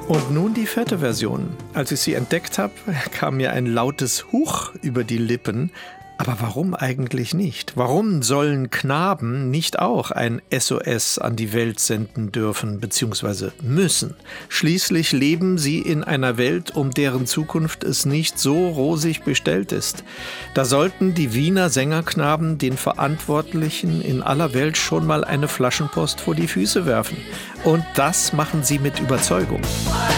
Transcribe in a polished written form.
Und nun die fette Version. Als ich sie entdeckt habe, kam mir ein lautes Huch über die Lippen. Aber warum eigentlich nicht? Warum sollen Knaben nicht auch ein SOS an die Welt senden dürfen bzw. müssen? Schließlich leben sie in einer Welt, um deren Zukunft es nicht so rosig bestellt ist. Da sollten die Wiener Sängerknaben den Verantwortlichen in aller Welt schon mal eine Flaschenpost vor die Füße werfen. Und das machen sie mit Überzeugung.